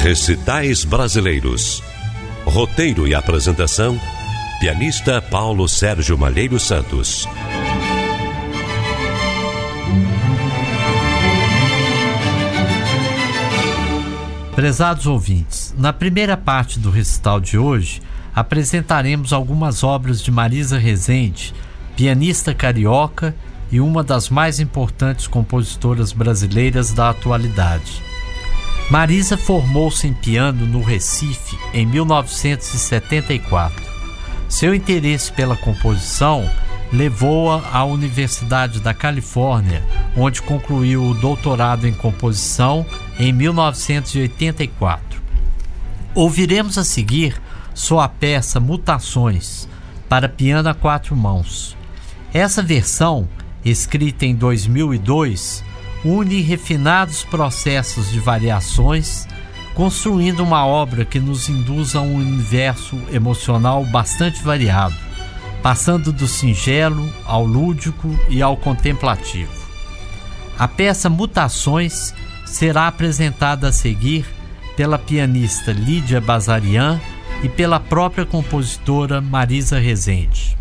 Recitais Brasileiros. Roteiro e apresentação, pianista Paulo Sérgio Malheiro Santos. Prezados ouvintes, na primeira parte do recital de hoje, apresentaremos algumas obras de Marisa Rezende, pianista carioca e uma das mais importantes compositoras brasileiras da atualidade. Marisa formou-se em piano no Recife em 1974. Seu interesse pela composição levou-a à Universidade da Califórnia, onde concluiu o doutorado em composição em 1984. Ouviremos a seguir sua peça Mutações, para piano a quatro mãos. Essa versão, escrita em 2002, une refinados processos de variações, construindo uma obra que nos induz a um universo emocional bastante variado, passando do singelo ao lúdico e ao contemplativo. A peça Mutações será apresentada a seguir pela pianista Lídia Bazarian e pela própria compositora Marisa Rezende.